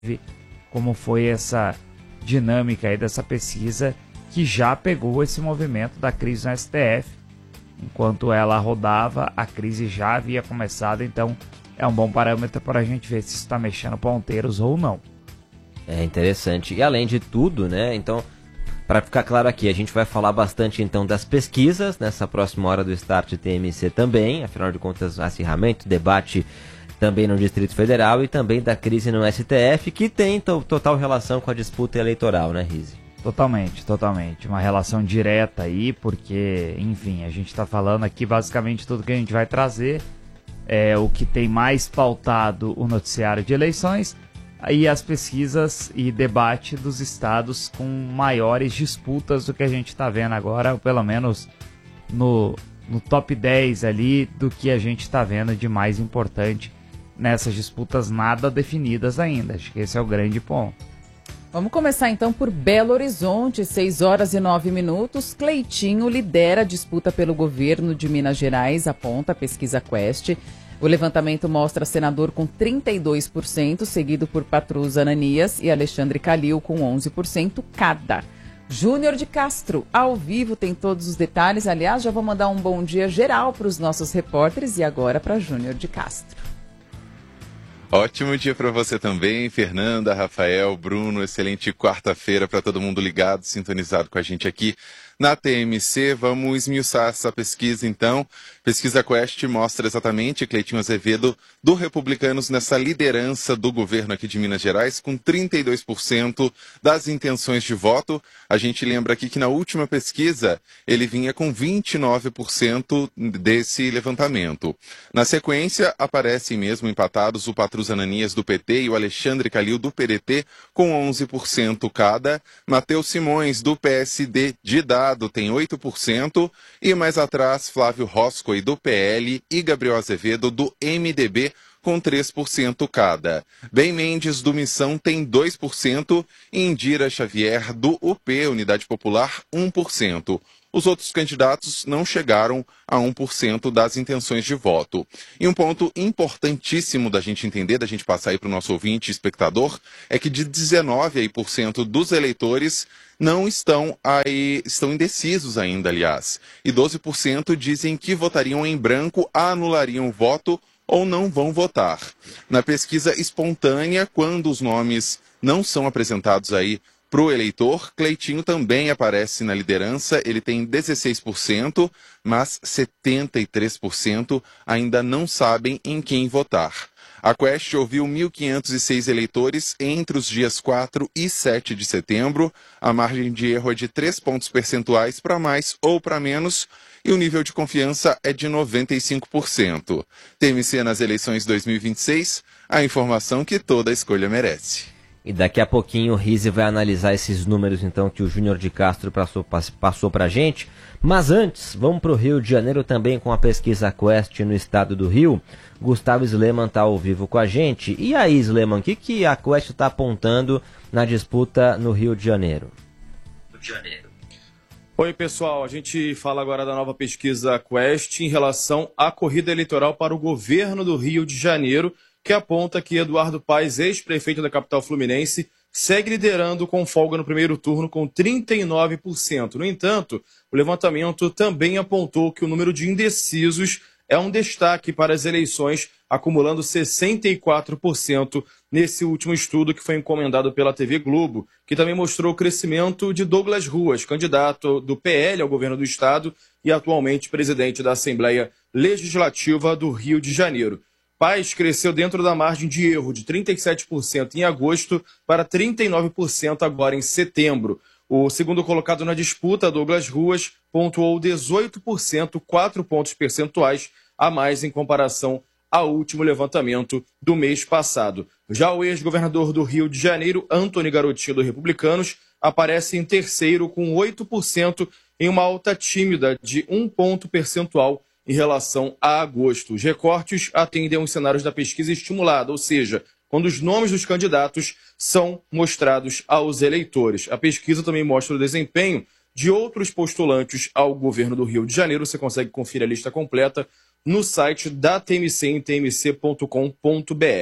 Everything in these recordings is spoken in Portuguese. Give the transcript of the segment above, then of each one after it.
como foi essa dinâmica aí dessa pesquisa que já pegou esse movimento da crise no STF. Enquanto ela rodava, a crise já havia começado, então é um bom parâmetro para a gente ver se isso está mexendo ponteiros ou não. É interessante. E além de tudo, né, então, para ficar claro aqui, a gente vai falar bastante então das pesquisas nessa próxima hora do Start TMC também, afinal de contas, acirramento, debate também no Distrito Federal e também da crise no STF, que tem total relação com a disputa eleitoral, né, Rizzi? Totalmente. Uma relação direta aí, porque, enfim, a gente está falando aqui basicamente tudo que a gente vai trazer. É o que tem mais pautado o noticiário de eleições, aí as pesquisas e debate dos estados com maiores disputas do que a gente está vendo agora, ou pelo menos no top 10 ali do que a gente está vendo de mais importante nessas disputas nada definidas ainda. Acho que esse é o grande ponto. Vamos começar então por Belo Horizonte, 6h09. Cleitinho lidera a disputa pelo governo de Minas Gerais, aponta a pesquisa Quest. O levantamento mostra senador com 32%, seguido por Patrus Ananias e Alexandre Calil com 11% cada. Júnior de Castro, ao vivo, tem todos os detalhes. Aliás, já vou mandar um bom dia geral para os nossos repórteres e agora para Júnior de Castro. Ótimo dia para você também, Fernanda, Rafael, Bruno. Excelente quarta-feira para todo mundo ligado, sintonizado com a gente aqui na TMC. Vamos esmiuçar essa pesquisa, então. Pesquisa Quest mostra exatamente Cleitinho Azevedo do Republicanos nessa liderança do governo aqui de Minas Gerais, com 32% das intenções de voto. A gente lembra aqui que na última pesquisa ele vinha com 29% desse levantamento. Na sequência, aparecem mesmo empatados o Patrus Ananias do PT e o Alexandre Calil do PDT com 11% cada. Matheus Simões do PSD de Dado tem 8% e mais atrás Flávio Roscoe do PL e Gabriel Azevedo do MDB com 3% cada. Ben Mendes do Missão tem 2% e Indira Xavier do UP, Unidade Popular, 1%. Os outros candidatos não chegaram a 1% das intenções de voto. E um ponto importantíssimo da gente entender, da gente passar aí para o nosso ouvinte e espectador, é que de 19% dos eleitores não estão indecisos ainda, aliás. E 12% dizem que votariam em branco, anulariam o voto ou não vão votar. Na pesquisa espontânea, quando os nomes não são apresentados aí para o eleitor, Cleitinho também aparece na liderança, ele tem 16%, mas 73% ainda não sabem em quem votar. A Quest ouviu 1.506 eleitores entre os dias 4 e 7 de setembro. A margem de erro é de 3 pontos percentuais para mais ou para menos e o nível de confiança é de 95%. TMC nas eleições 2026, a informação que toda escolha merece. E daqui a pouquinho o Rizzi vai analisar esses números então que o Júnior de Castro passou pra gente. Mas antes, vamos pro Rio de Janeiro também com a pesquisa Quest no estado do Rio. Gustavo Sleman está ao vivo com a gente. E aí, Sleman, o que a Quest está apontando na disputa no Rio de Janeiro? Oi, pessoal. A gente fala agora da nova pesquisa Quest em relação à corrida eleitoral para o governo do Rio de Janeiro, que aponta que Eduardo Paes, ex-prefeito da capital fluminense, segue liderando com folga no primeiro turno com 39%. No entanto, o levantamento também apontou que o número de indecisos é um destaque para as eleições, acumulando 64% nesse último estudo que foi encomendado pela TV Globo, que também mostrou o crescimento de Douglas Ruas, candidato do PL ao governo do estado e atualmente presidente da Assembleia Legislativa do Rio de Janeiro. Paes cresceu dentro da margem de erro de 37% em agosto para 39% agora em setembro. O segundo colocado na disputa, Douglas Ruas, pontuou 18%, 4 pontos percentuais a mais em comparação ao último levantamento do mês passado. Já o ex-governador do Rio de Janeiro, Antony Garotinho, do Republicanos, aparece em terceiro com 8% em uma alta tímida de 1 ponto percentual em relação a agosto. Os recortes atendem aos cenários da pesquisa estimulada, ou seja, quando os nomes dos candidatos são mostrados aos eleitores. A pesquisa também mostra o desempenho de outros postulantes ao governo do Rio de Janeiro. Você consegue conferir a lista completa no site da TMC em tmc.com.br.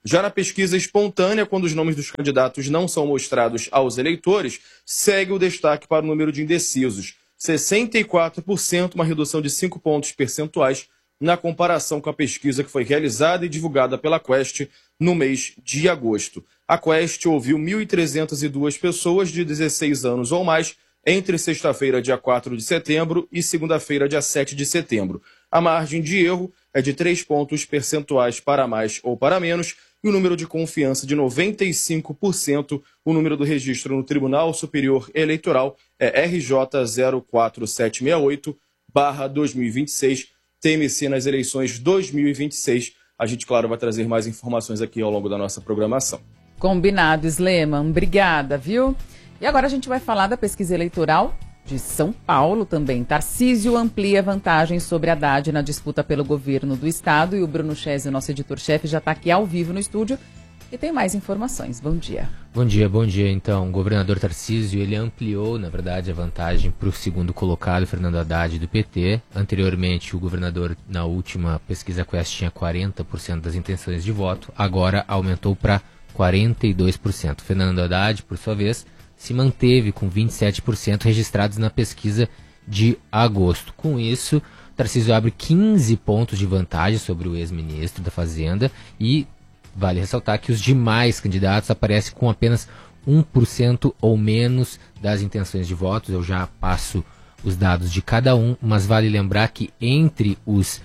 Já na pesquisa espontânea, quando os nomes dos candidatos não são mostrados aos eleitores, segue o destaque para o número de indecisos. 64%, uma redução de 5 pontos percentuais na comparação com a pesquisa que foi realizada e divulgada pela Quest no mês de agosto. A Quest ouviu 1.302 pessoas de 16 anos ou mais entre sexta-feira, dia 4 de setembro, e segunda-feira, dia 7 de setembro. A margem de erro é de 3 pontos percentuais para mais ou para menos, e o número de confiança de 95%. O número do registro no Tribunal Superior Eleitoral é RJ 04768/2026, TMC nas eleições 2026. A gente, claro, vai trazer mais informações aqui ao longo da nossa programação. Combinado, Sleman. Obrigada, viu? E agora a gente vai falar da pesquisa eleitoral de São Paulo também. Tarcísio amplia vantagens sobre Haddad na disputa pelo governo do estado, e o Bruno Chesio, nosso editor-chefe, já está aqui ao vivo no estúdio e tem mais informações. Bom dia. Bom dia. Então, o governador Tarcísio, ele ampliou, na verdade, a vantagem para o segundo colocado, Fernando Haddad, do PT. Anteriormente, o governador, na última pesquisa Quest, tinha 40% das intenções de voto, agora aumentou para 42%. Fernando Haddad, por sua vez, se manteve com 27% registrados na pesquisa de agosto. Com isso, Tarcísio abre 15 pontos de vantagem sobre o ex-ministro da Fazenda, e vale ressaltar que os demais candidatos aparecem com apenas 1% ou menos das intenções de votos. Eu já passo os dados de cada um, mas vale lembrar que entre as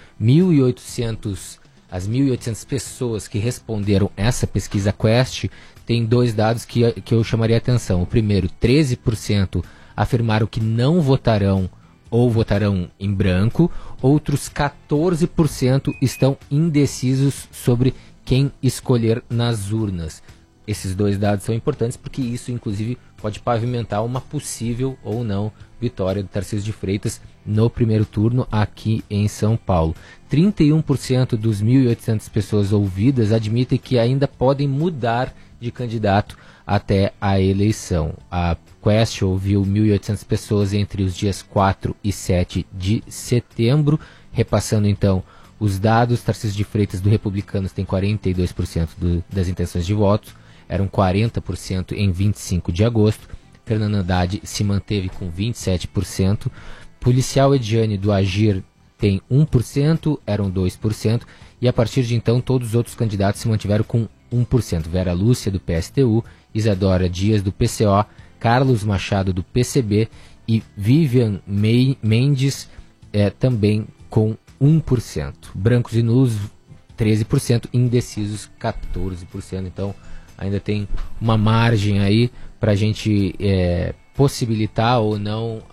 1.800 pessoas que responderam essa pesquisa Quest, tem dois dados que eu chamaria a atenção. O primeiro, 13% afirmaram que não votarão ou votarão em branco. Outros 14% estão indecisos sobre quem escolher nas urnas. Esses dois dados são importantes porque isso, inclusive, pode pavimentar uma possível ou não vitória do Tarcísio de Freitas no primeiro turno aqui em São Paulo. 31% dos 1.800 pessoas ouvidas admitem que ainda podem mudar de candidato até a eleição. A Quest ouviu 1.800 pessoas entre os dias 4 e 7 de setembro. Repassando então os dados, Tarcísio de Freitas do Republicanos tem 42% das intenções de voto, eram 40% em 25 de agosto. Fernando Haddad se manteve com 27%. Policial Ediane do Agir tem 1%, eram 2%. E a partir de então todos os outros candidatos se mantiveram com 1%. Vera Lúcia do PSTU, Isadora Dias do PCO, Carlos Machado do PCB e Vivian Mendes também com 1%. Brancos e nulos 13%, indecisos 14%. Então ainda tem uma margem aí para a gente possibilitar ou não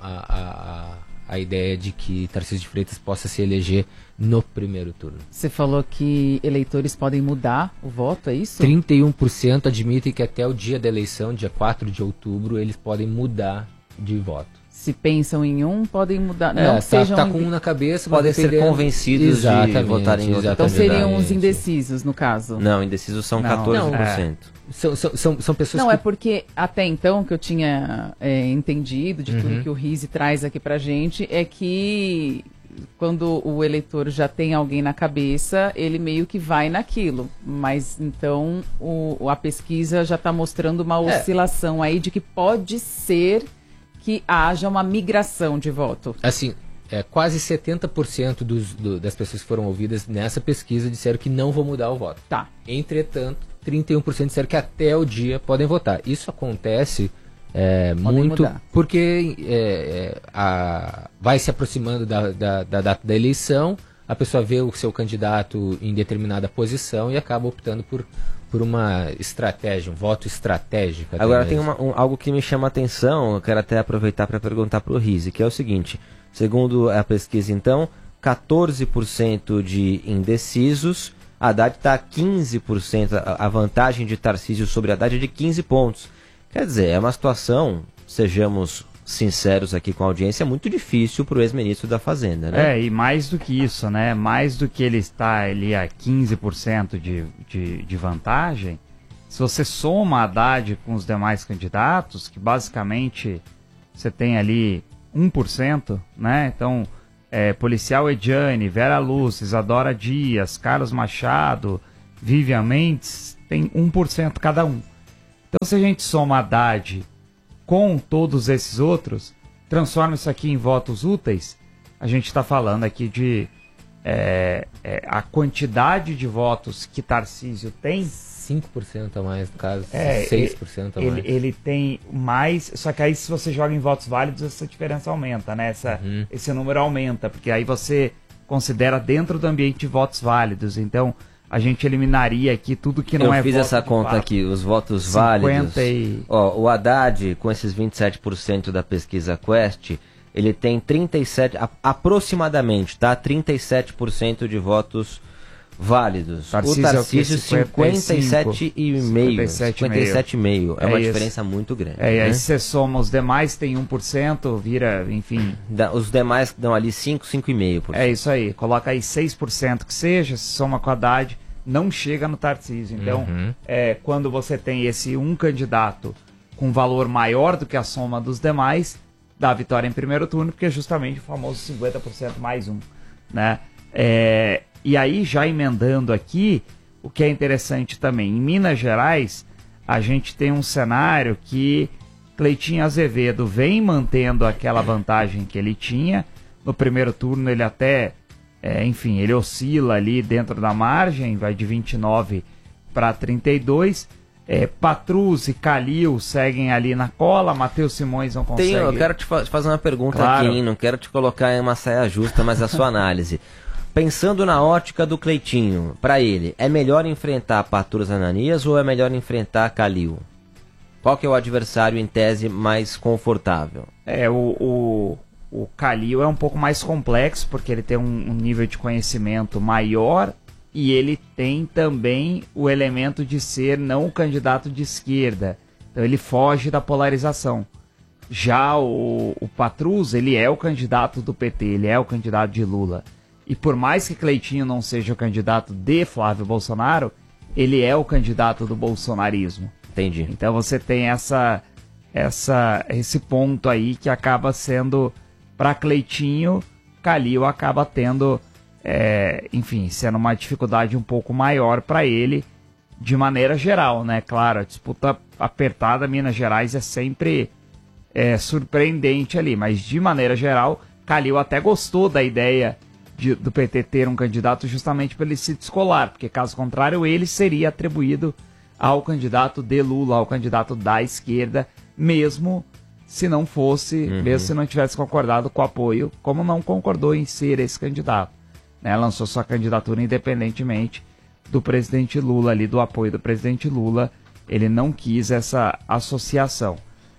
a ideia de que Tarcísio de Freitas possa se eleger no primeiro turno. Você falou que eleitores podem mudar o voto, é isso? 31% admitem que até o dia da eleição, dia 4 de outubro, eles podem mudar de voto. Se pensam em um, podem mudar. Não sejam tá com um na cabeça, podem ser convencidos de votarem em outro. Então seriam os indecisos, no caso? Não, indecisos são 14%. São pessoas Não, é porque até então, que eu tinha entendido de tudo que o Rizzi traz aqui pra gente, é que quando o eleitor já tem alguém na cabeça, ele meio que vai naquilo. Mas então a pesquisa já está mostrando uma oscilação aí de que pode ser que haja uma migração de voto. Assim, quase 70% das pessoas que foram ouvidas nessa pesquisa disseram que não vão mudar o voto. Tá. Entretanto, 31% disseram que até o dia podem votar. Isso acontece muito mudar. Porque vai se aproximando da data da eleição, a pessoa vê o seu candidato em determinada posição e acaba optando por uma estratégia, um voto estratégico. Agora tem algo que me chama a atenção, eu quero até aproveitar para perguntar para o Rizzi, que é o seguinte: segundo a pesquisa então, 14% de indecisos, Haddad está a 15%, a vantagem de Tarcísio sobre Haddad é de 15 pontos. Quer dizer, é uma situação, sejamos sinceros aqui com a audiência, muito difícil para o ex-ministro da Fazenda, né? E mais do que isso, né? Mais do que ele está ali a 15% de vantagem, se você soma Haddad com os demais candidatos, que basicamente você tem ali 1%, né? Então, Policial Ediane, Vera Lúcia, Isadora Dias, Carlos Machado, Vivian Mendes tem 1% cada um. Então, se a gente soma Haddad com todos esses outros, transforma isso aqui em votos úteis, a gente está falando aqui de a quantidade de votos que Tarcísio tem. 5% a mais, no caso, 6% a mais. Ele tem mais, só que aí se você joga em votos válidos, essa diferença aumenta, né? Esse número aumenta, porque aí você considera dentro do ambiente de votos válidos. Então, a gente eliminaria aqui tudo que não é voto. Eu fiz essa conta aqui, os votos válidos. Ó, o Haddad, com esses 27% da pesquisa Quest, ele tem aproximadamente, tá? 37% de votos válidos. Tarcísio, o Tarcísio 57,5%. É uma diferença muito grande. E aí se você soma os demais, tem 1%, vira, enfim... Os demais dão ali 5,5%. É isso aí. Coloca aí 6% que seja, se soma com a Haddad, não chega no Tarcísio. Então, quando você tem esse um candidato com valor maior do que a soma dos demais, dá a vitória em primeiro turno, porque é justamente o famoso 50% mais um, né? E aí, já emendando aqui, o que é interessante também, em Minas Gerais, a gente tem um cenário que Cleitinho Azevedo vem mantendo aquela vantagem que ele tinha. No primeiro turno ele até, enfim, ele oscila ali dentro da margem, vai de 29 para 32. Patrus e Calil seguem ali na cola, Matheus Simões não consegue. Eu quero te fazer uma pergunta aqui, hein? Não quero te colocar em uma saia justa, mas a sua análise. Pensando na ótica do Cleitinho, para ele, é melhor enfrentar Patrus Ananias ou é melhor enfrentar Calil? Qual que é o adversário em tese mais confortável? O Calil é um pouco mais complexo, porque ele tem um nível de conhecimento maior e ele tem também o elemento de ser não o candidato de esquerda. Então ele foge da polarização. Já o Patrus, ele é o candidato do PT, ele é o candidato de Lula. E por mais que Cleitinho não seja o candidato de Flávio Bolsonaro, ele é o candidato do bolsonarismo. Entendi. Então você tem esse ponto aí que acaba sendo, para Cleitinho, Calil acaba tendo, enfim, sendo uma dificuldade um pouco maior para ele, de maneira geral, né? Claro, a disputa apertada Minas Gerais é sempre surpreendente ali, mas de maneira geral, Calil até gostou da ideia do PT ter um candidato justamente para ele se descolar, porque caso contrário ele seria atribuído ao candidato de Lula, ao candidato da esquerda, mesmo se não fosse, mesmo se não tivesse concordado com o apoio, como não concordou em ser esse candidato, né? Lançou sua candidatura independentemente do presidente Lula ali, do apoio do presidente Lula, ele não quis essa associação.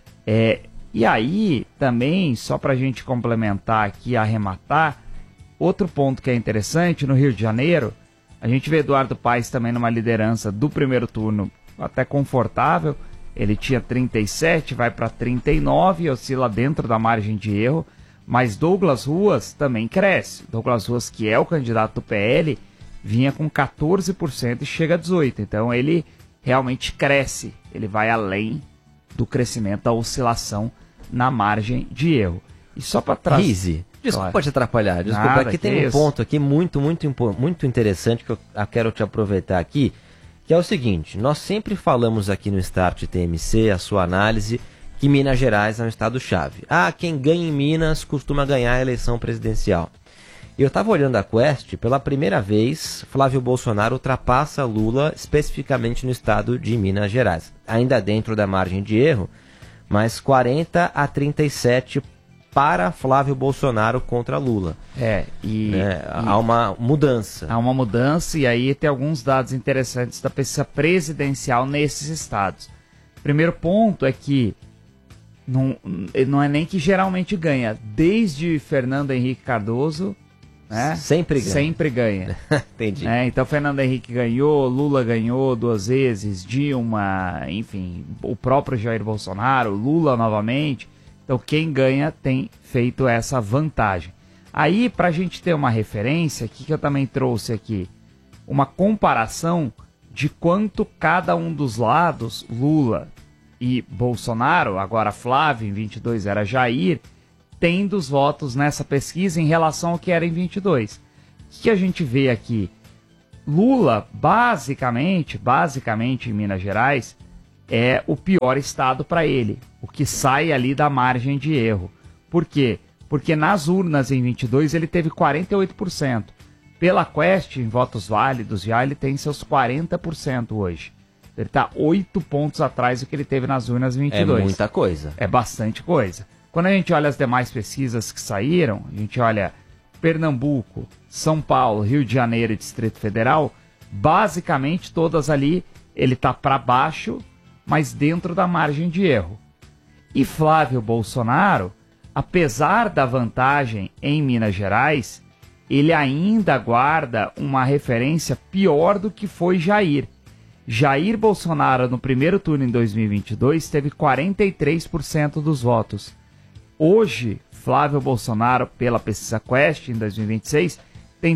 E aí, também, só para a gente complementar aqui, arrematar, outro ponto que é interessante, no Rio de Janeiro, a gente vê Eduardo Paes também numa liderança do primeiro turno até confortável. Ele tinha 37, vai para 39, oscila dentro da margem de erro. Mas Douglas Ruas também cresce. Douglas Ruas, que é o candidato do PL, vinha com 14% e chega a 18%. Então ele realmente cresce. Ele vai além do crescimento da oscilação na margem de erro. E só para trazer... Desculpa te atrapalhar, desculpa, aqui tem um ponto aqui muito interessante que eu quero te aproveitar aqui, que é o seguinte: nós sempre falamos aqui no Start TMC, a sua análise, que Minas Gerais é um estado-chave. Quem ganha em Minas costuma ganhar a eleição presidencial. Eu estava olhando a Quest, pela primeira vez, Flávio Bolsonaro ultrapassa Lula especificamente no estado de Minas Gerais. Ainda dentro da margem de erro, mas 40-37 para Flávio Bolsonaro contra Lula. Há uma mudança. Há uma mudança, e aí tem alguns dados interessantes da pesquisa presidencial nesses estados. Primeiro ponto é que não é nem que geralmente ganha. Desde Fernando Henrique Cardoso, né? Sempre ganha. Entendi. Então Fernando Henrique ganhou, Lula ganhou 2 vezes, Dilma, enfim, o próprio Jair Bolsonaro, Lula novamente. Então quem ganha tem feito essa vantagem. Aí, para a gente ter uma referência, o que eu também trouxe aqui? Uma comparação de quanto cada um dos lados, Lula e Bolsonaro, agora Flávio, em 22 era Jair, tem dos votos nessa pesquisa em relação ao que era em 22. O que a gente vê aqui? Lula, basicamente em Minas Gerais, é o pior estado para ele, o que sai ali da margem de erro. Por quê? Porque nas urnas em 22 ele teve 48%. Pela Quest, em votos válidos, já ele tem seus 40% hoje. Ele está 8 pontos atrás do que ele teve nas urnas em 22. É muita coisa. É bastante coisa. Quando a gente olha as demais pesquisas que saíram, a gente olha Pernambuco, São Paulo, Rio de Janeiro e Distrito Federal, basicamente todas ali ele está para baixo, mas dentro da margem de erro. E Flávio Bolsonaro, apesar da vantagem em Minas Gerais, ele ainda guarda uma referência pior do que foi Jair. Jair Bolsonaro, no primeiro turno em 2022, teve 43% dos votos. Hoje, Flávio Bolsonaro, pela pesquisa Quest, em 2026, tem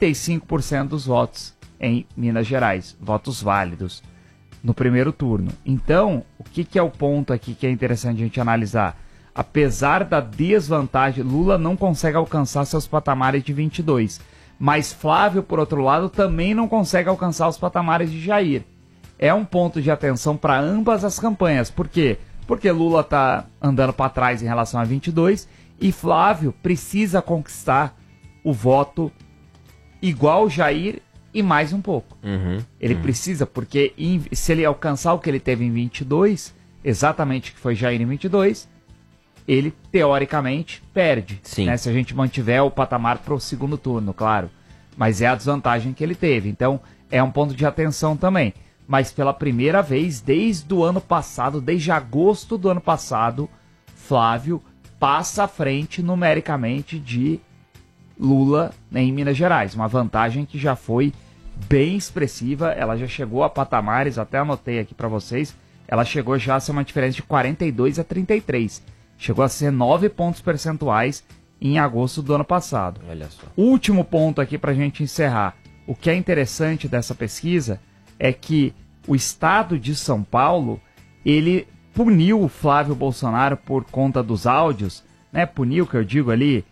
35% dos votos em Minas Gerais, votos válidos, no primeiro turno. Então, o que é o ponto aqui que é interessante a gente analisar? Apesar da desvantagem, Lula não consegue alcançar seus patamares de 22, mas Flávio, por outro lado, também não consegue alcançar os patamares de Jair. É um ponto de atenção para ambas as campanhas. Por quê? Porque Lula está andando para trás em relação a 22 e Flávio precisa conquistar o voto igual Jair e mais um pouco. Ele precisa, porque se ele alcançar o que ele teve em 22, exatamente o que foi Jair em 22, ele teoricamente perde. Sim. Né? Se a gente mantiver o patamar para o segundo turno, claro. Mas é a desvantagem que ele teve. Então é um ponto de atenção também. Mas pela primeira vez, desde o ano passado, desde agosto do ano passado, Flávio passa à frente numericamente de Lula em Minas Gerais. Uma vantagem que já foi bem expressiva, ela já chegou a patamares, até anotei aqui para vocês, ela chegou já a ser uma diferença de 42 a 33. Chegou a ser 9 pontos percentuais em agosto do ano passado. Olha só. Último ponto aqui para a gente encerrar. O que é interessante dessa pesquisa é que o estado de São Paulo, ele puniu o Flávio Bolsonaro por conta dos áudios, né? Puniu, que eu digo ali,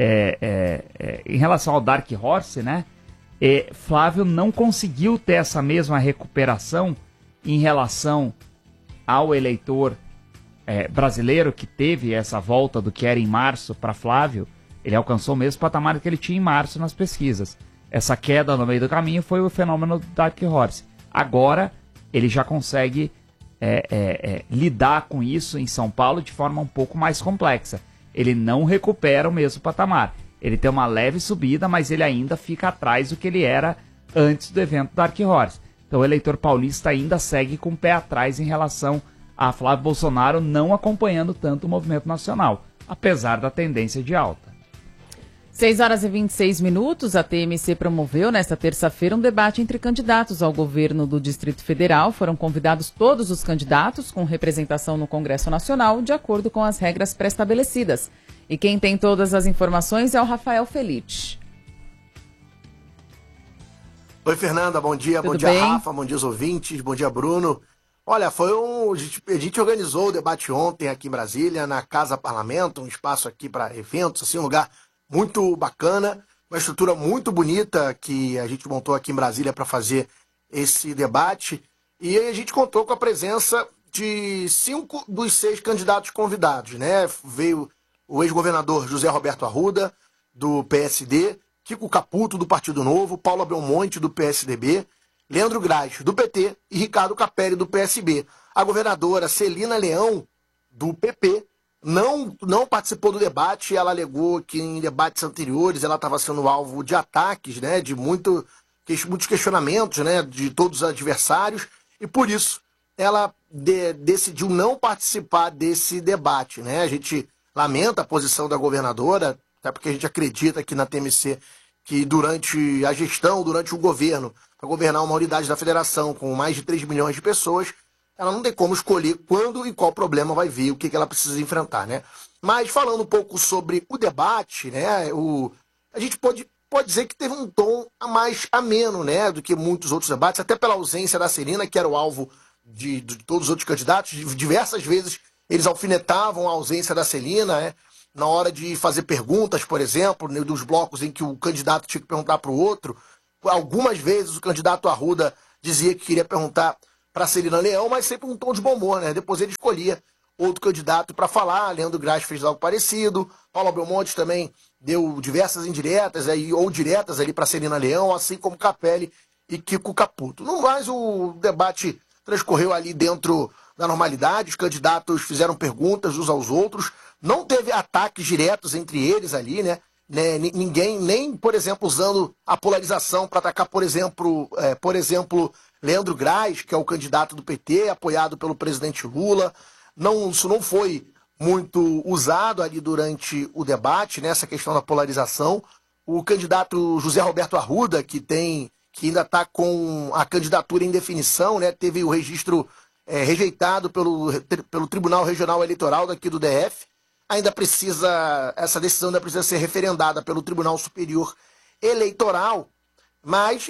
em relação ao Dark Horse, né? Flávio não conseguiu ter essa mesma recuperação em relação ao eleitor brasileiro que teve essa volta do que era em março para Flávio. Ele alcançou o mesmo patamar que ele tinha em março nas pesquisas. Essa queda no meio do caminho foi o fenômeno do Dark Horse. Agora ele já consegue lidar com isso em São Paulo de forma um pouco mais complexa. Ele não recupera o mesmo patamar. Ele tem uma leve subida, mas ele ainda fica atrás do que ele era antes do evento Dark Horse. Então o eleitor paulista ainda segue com o pé atrás em relação a Flávio Bolsonaro, não acompanhando tanto o movimento nacional, apesar da tendência de alta. 6 horas e 26 minutos, a TMC promoveu nesta terça-feira um debate entre candidatos ao governo do Distrito Federal. Foram convidados todos os candidatos com representação no Congresso Nacional, de acordo com as regras pré-estabelecidas. E quem tem todas as informações é o Rafael Felite. Oi, Fernanda, bom dia. Tudo bom dia, bem? Rafa, bom dia, os ouvintes, bom dia, Bruno. Olha, a gente organizou o debate ontem aqui em Brasília, na Casa Parlamento, um espaço aqui para eventos, assim, um lugar muito bacana, uma estrutura muito bonita que a gente montou aqui em Brasília para fazer esse debate. E aí a gente contou com a presença de 5 dos 6 candidatos convidados, né? Veio o ex-governador José Roberto Arruda, do PSD, Kiko Caputo, do Partido Novo, Paula Belmonte, do PSDB, Leandro Graz, do PT, e Ricardo Capelli, do PSB. A governadora Celina Leão, do PP, não participou do debate. Ela alegou que em debates anteriores ela estava sendo alvo de ataques, né, de muitos questionamentos, né, de todos os adversários, e por isso ela decidiu não participar desse debate, né? A gente lamenta a posição da governadora, até porque a gente acredita aqui na TMC que durante a gestão, durante o governo, para governar uma unidade da federação com mais de 3 milhões de pessoas, ela não tem como escolher quando e qual problema vai vir, o que ela precisa enfrentar, né? Mas falando um pouco sobre o debate, né? A gente pode dizer que teve um tom mais ameno, né? Do que muitos outros debates, até pela ausência da Celina, que era o alvo de todos os outros candidatos. Diversas vezes eles alfinetavam a ausência da Celina, né? Na hora de fazer perguntas, por exemplo, né, dos blocos em que o candidato tinha que perguntar para o outro. Algumas vezes o candidato Arruda dizia que queria perguntar para Celina Leão, mas sempre um tom de bom humor, né? Depois ele escolhia outro candidato para falar. Leandro Graz fez algo parecido. Paulo Belmonte também deu diversas indiretas ou diretas ali para Celina Leão, assim como Capelli e Kiko Caputo. No mais, o debate transcorreu ali dentro da normalidade. Os candidatos fizeram perguntas uns aos outros. Não teve ataques diretos entre eles ali, né? Ninguém, nem, por exemplo, usando a polarização para atacar, por exemplo, Leandro Graz, que é o candidato do PT, apoiado pelo presidente Lula. Isso não foi muito usado ali durante o debate, né, essa questão da polarização. O candidato José Roberto Arruda, que ainda está com a candidatura em definição, né, teve o registro rejeitado pelo Tribunal Regional Eleitoral daqui do DF. Essa decisão ainda precisa ser referendada pelo Tribunal Superior Eleitoral, mas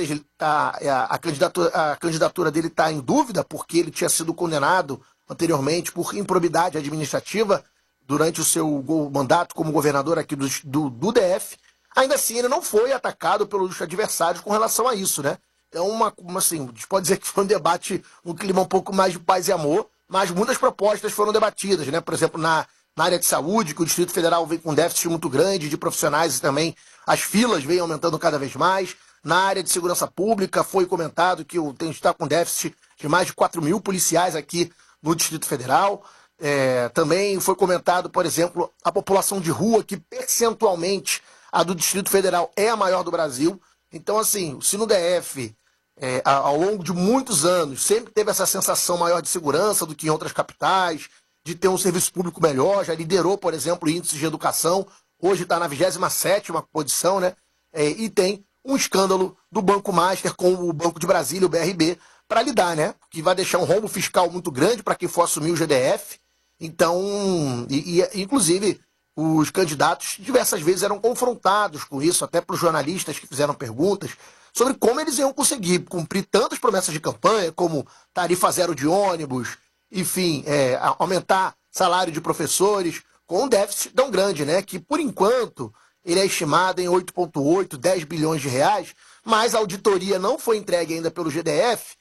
a candidatura dele está em dúvida, porque ele tinha sido condenado anteriormente por improbidade administrativa durante o seu mandato como governador aqui do DF. Ainda assim, ele não foi atacado pelos adversários com relação a isso, né? Então, assim, a gente pode dizer que foi um debate, um clima um pouco mais de paz e amor, mas muitas propostas foram debatidas, né? Por exemplo, na área de saúde, que o Distrito Federal vem com um déficit muito grande de profissionais e também as filas vêm aumentando cada vez mais. Na área de segurança pública, foi comentado que está com déficit de mais de 4 mil policiais aqui no Distrito Federal. Também foi comentado, por exemplo, a população de rua, que percentualmente a do Distrito Federal é a maior do Brasil. Então, assim, se no DF, ao longo de muitos anos, sempre teve essa sensação maior de segurança do que em outras capitais, de ter um serviço público melhor, já liderou, por exemplo, índices de educação, hoje está na 27ª posição, né? E tem um escândalo do Banco Master com o Banco de Brasília, o BRB, para lidar, né? Que vai deixar um rombo fiscal muito grande para quem for assumir o GDF. Então, inclusive, os candidatos diversas vezes eram confrontados com isso, até para os jornalistas que fizeram perguntas sobre como eles iam conseguir cumprir tantas promessas de campanha, como tarifa zero de ônibus, enfim, aumentar salário de professores, com um déficit tão grande, né? Que, por enquanto, ele é estimado em 8,8, 10 bilhões de reais, mas a auditoria não foi entregue ainda pelo GDF.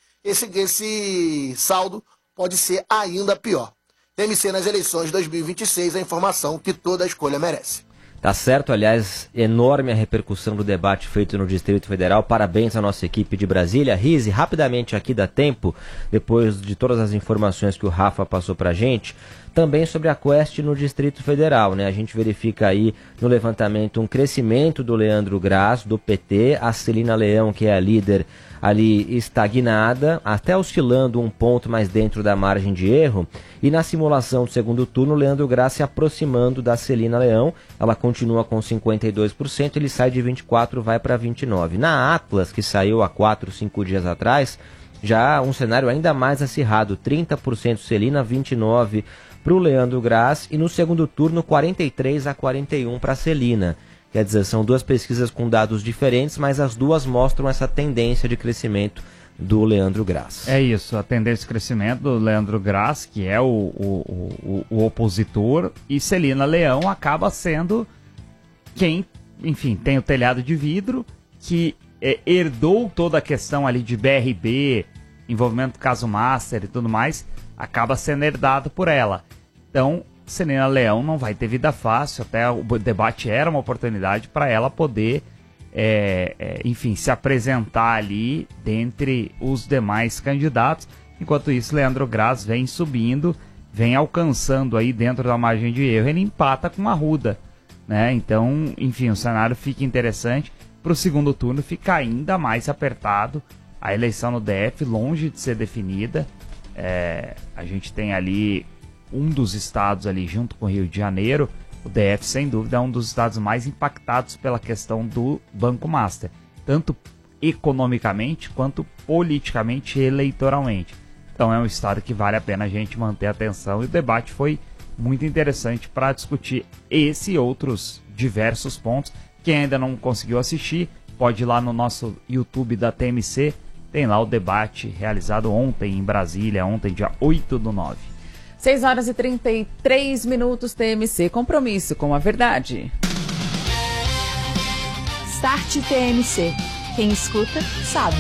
Esse saldo pode ser ainda pior. TMC nas eleições de 2026, a informação que toda escolha merece. Tá certo, aliás, enorme a repercussão do debate feito no Distrito Federal. Parabéns à nossa equipe de Brasília. Rize, rapidamente aqui dá tempo, depois de todas as informações que o Rafa passou pra gente, também sobre a Quest no Distrito Federal, né? A gente verifica aí no levantamento um crescimento do Leandro Graz, do PT, a Celina Leão, que é a líder, ali estagnada, até oscilando um ponto mais dentro da margem de erro, e na simulação do segundo turno, Leandro Graz se aproximando da Celina Leão, ela continua com 52%, ele sai de 24%, vai para 29%. Na Atlas, que saiu há 4, 5 dias atrás, já um cenário ainda mais acirrado, 30% Celina, 29% para o Leandro Graz, e no segundo turno, 43-41 para a Celina. Quer dizer, são duas pesquisas com dados diferentes, mas as duas mostram essa tendência de crescimento do Leandro Graz. É isso, a tendência de crescimento do Leandro Graz, que é o opositor, e Celina Leão acaba sendo quem, enfim, tem o telhado de vidro, que herdou toda a questão ali de BRB, envolvimento do caso Master e tudo mais, acaba sendo herdado por ela. Então, Celina Leão não vai ter vida fácil, até o debate era uma oportunidade para ela poder, enfim, se apresentar ali dentre os demais candidatos. Enquanto isso, Leandro Graz vem subindo, vem alcançando aí dentro da margem de erro, ele empata com Arruda, né? Então, enfim, o cenário fica interessante. Para o segundo turno fica ainda mais apertado, a eleição no DF longe de ser definida. A gente tem ali um dos estados ali junto com o Rio de Janeiro, o DF sem dúvida é um dos estados mais impactados pela questão do Banco Master, tanto economicamente quanto politicamente e eleitoralmente. Então é um estado que vale a pena a gente manter a atenção, e o debate foi muito interessante para discutir esse e outros diversos pontos. Quem ainda não conseguiu assistir, pode ir lá no nosso YouTube da TMC, tem lá o debate realizado ontem em Brasília, ontem dia 8/9. 6h33, TMC, compromisso com a verdade. Start TMC, Quem escuta, sabe.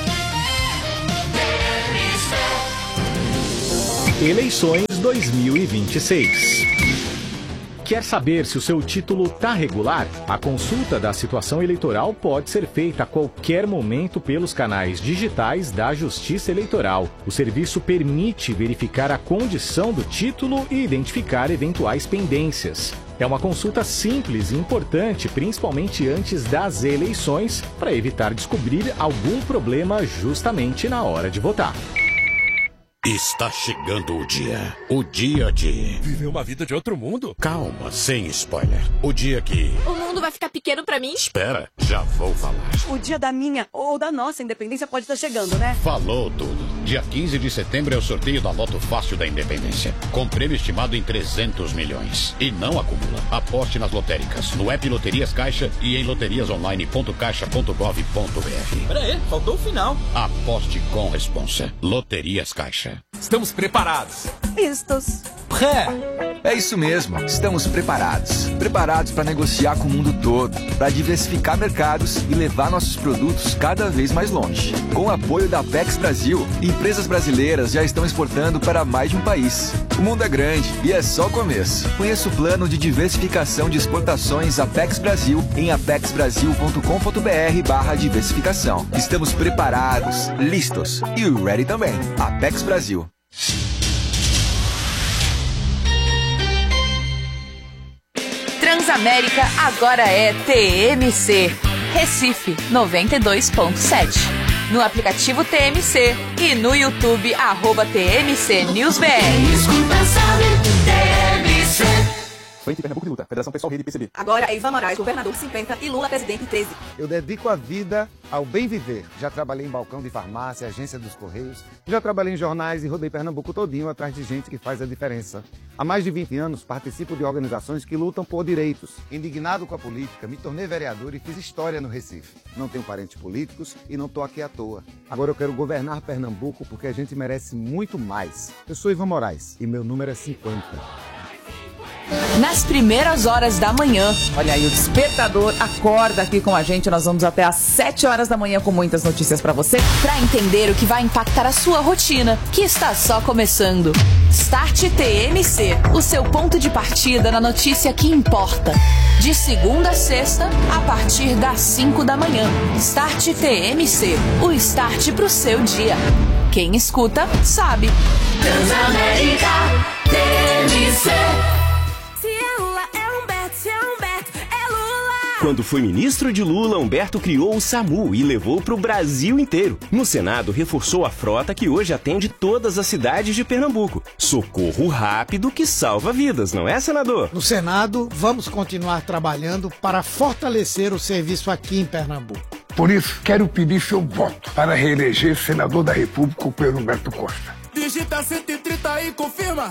Eleições 2026. Quer saber se o seu título está regular? A consulta da situação eleitoral pode ser feita a qualquer momento pelos canais digitais da Justiça Eleitoral. O serviço permite verificar a condição do título e identificar eventuais pendências. É uma consulta simples e importante, principalmente antes das eleições, para evitar descobrir algum problema justamente na hora de votar. Está chegando o dia de... Viver uma vida de outro mundo? Calma, sem spoiler. O dia que... O mundo vai ficar pequeno pra mim? Espera, já vou falar. O dia da minha ou da nossa independência pode estar chegando, né? Falou tudo. Dia 15 de setembro é o sorteio da Loto Fácil da Independência, com prêmio estimado em 300 milhões. E não acumula. Aposte nas lotéricas, no app Loterias Caixa e em loteriasonline.caixa.gov.br. Pera aí, faltou o final. Aposte com responsa. Loterias Caixa. Estamos preparados. Estos. É isso mesmo, estamos preparados. Preparados para negociar com o mundo todo, para diversificar mercados e levar nossos produtos cada vez mais longe. Com o apoio da Apex Brasil, empresas brasileiras já estão exportando para mais de um país. O mundo é grande e é só o começo. Conheça o plano de diversificação de exportações Apex Brasil em apexbrasil.com.br/diversificação. Estamos preparados, listos e ready também. Apex Brasil. Transamérica agora é TMC. Recife 92.7. No aplicativo TMC e no YouTube @TMC NewsBR. Escuta, sabe, TMC. Frente Pernambuco de Luta, Federação Pessoal Rede PCB. Agora é Ivan Moraes, governador 50 e Lula presidente 13. Eu dedico a vida ao bem viver. Já trabalhei em balcão de farmácia, agência dos Correios, já trabalhei em jornais e rodei Pernambuco todinho atrás de gente que faz a diferença. Há mais de 20 anos participo de organizações que lutam por direitos. Indignado com a política, me tornei vereador e fiz história no Recife. Não tenho parentes políticos e não estou aqui à toa. Agora eu quero governar Pernambuco porque a gente merece muito mais. Eu sou Ivan Moraes e meu número é 50. Nas primeiras horas da manhã. Olha aí, o despertador acorda aqui com a gente. Nós vamos até às 7 horas da manhã com muitas notícias pra você. Pra entender o que vai impactar a sua rotina, que está só começando. Start TMC, o seu ponto de partida na notícia que importa. De segunda a sexta, a partir das 5 da manhã. Start TMC, o start pro seu dia. Quem escuta, sabe. Transamérica TMC. Quando foi ministro de Lula, Humberto criou o SAMU e levou para o Brasil inteiro. No Senado, reforçou a frota que hoje atende todas as cidades de Pernambuco. Socorro rápido que salva vidas, não é, senador? No Senado, vamos continuar trabalhando para fortalecer o serviço aqui em Pernambuco. Por isso, quero pedir seu voto para reeleger senador da República, o Pedro Humberto Costa. Digita 130 e confirma.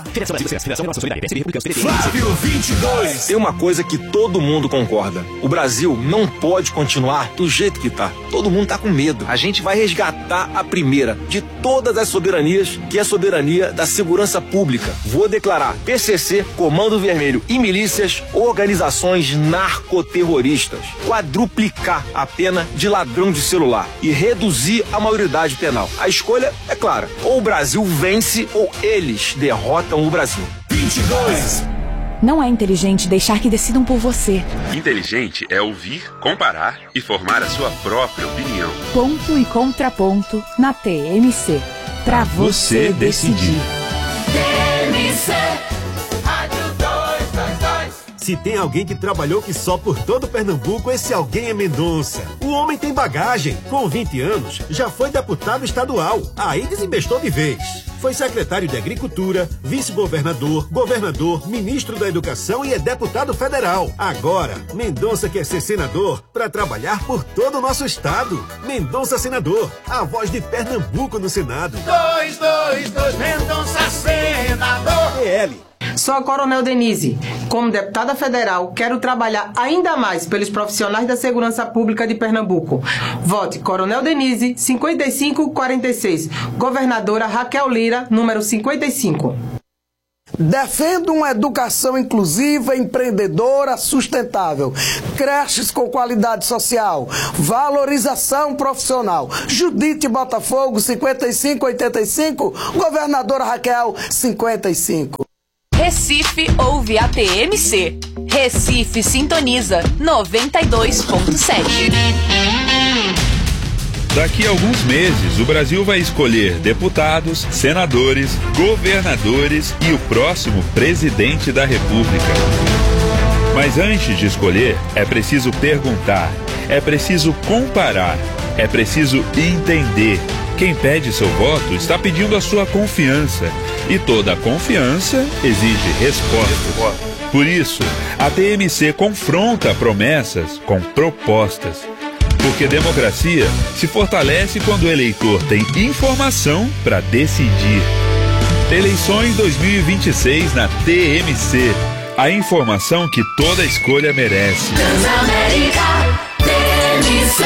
Flávio 22. Tem uma coisa que todo mundo concorda. O Brasil não pode continuar do jeito que tá. Todo mundo tá com medo. A gente vai resgatar a primeira de todas as soberanias, que é a soberania da segurança pública. Vou declarar PCC, Comando Vermelho e milícias, organizações narcoterroristas. Quadruplicar a pena de ladrão de celular e reduzir a maioridade penal. A escolha é clara. Ou o Brasil vence ou eles derrotam o Brasil. 22. Não é inteligente deixar que decidam por você. Inteligente é ouvir, comparar e formar a sua própria opinião. Ponto e contraponto na TMC. Pra você decidir. TMC. Rádio 222. Se tem alguém que trabalhou que só por todo Pernambuco, esse alguém é Mendonça. O homem tem bagagem. Com 20 anos, já foi deputado estadual. Aí desinvestou de vez. Foi secretário de Agricultura, vice-governador, governador, ministro da Educação e é deputado federal. Agora, Mendonça quer ser senador para trabalhar por todo o nosso estado. Mendonça Senador, a voz de Pernambuco no Senado. 222, Mendonça Senador. PL. Sou a Coronel Denise. Como deputada federal, quero trabalhar ainda mais pelos profissionais da segurança pública de Pernambuco. Vote Coronel Denise, 5546. Governadora Raquel Lira, número 55. Defendo uma educação inclusiva, empreendedora, sustentável. Creches com qualidade social. Valorização profissional. Judite Botafogo, 5585. Governadora Raquel, 55. Recife ouve a TMC. Recife sintoniza 92.7. Daqui a alguns meses, o Brasil vai escolher deputados, senadores, governadores e o próximo presidente da República. Mas antes de escolher, é preciso perguntar, é preciso comparar, é preciso entender. Quem pede seu voto está pedindo a sua confiança. E toda confiança exige respostas. Por isso, a TMC confronta promessas com propostas. Porque democracia se fortalece quando o eleitor tem informação para decidir. Eleições 2026 na TMC. A informação que toda escolha merece. Transamérica, TMC.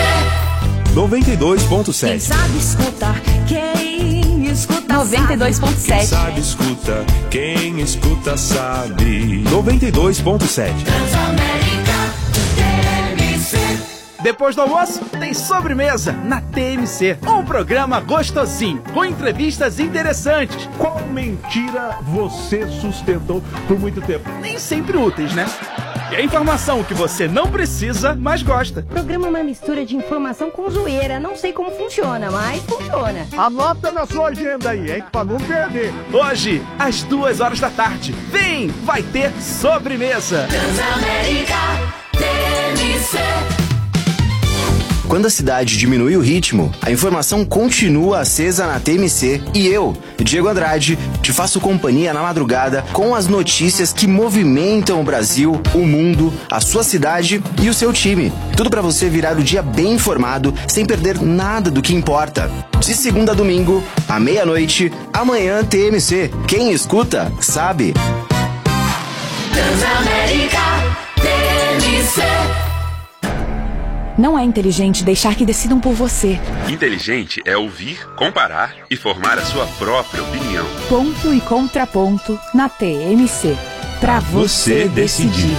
92.7. Quem sabe escutar, quem escuta 92.7. Quem sabe escuta, quem escuta sabe. 92.7. Transamérica, TMC. Depois do almoço, tem sobremesa na TMC. Um programa gostosinho, com entrevistas interessantes. Qual mentira você sustentou por muito tempo? Nem sempre úteis, né? E a informação que você não precisa, mas gosta. O programa é uma mistura de informação com zoeira. Não sei como funciona, mas funciona. Anota na sua agenda aí, hein? Pra não perder. Hoje, às 14h. Vem! Vai ter sobremesa. Transamérica, TMC. Quando a cidade diminui o ritmo, a informação continua acesa na TMC e eu, Diego Andrade, te faço companhia na madrugada com as notícias que movimentam o Brasil, o mundo, a sua cidade e o seu time. Tudo para você virar o dia bem informado, sem perder nada do que importa. De segunda a domingo, à meia-noite, amanhã TMC. Quem escuta, sabe. Transamérica, TMC. Não é inteligente deixar que decidam por você. Inteligente é ouvir, comparar e formar a sua própria opinião. Ponto e contraponto na TMC. Pra você decidir.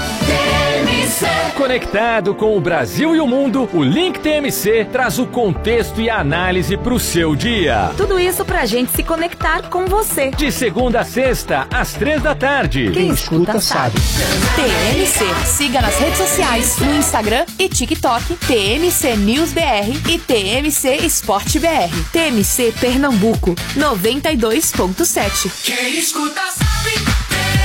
Conectado com o Brasil e o mundo, o Link TMC traz o contexto e a análise pro seu dia. Tudo isso pra gente se conectar com você. De segunda a sexta, às 15h. Quem escuta sabe. TMC. Siga nas redes sociais, no Instagram e TikTok, TMC News BR e TMC Esporte BR. TMC Pernambuco, 92.7. Quem escuta sabe.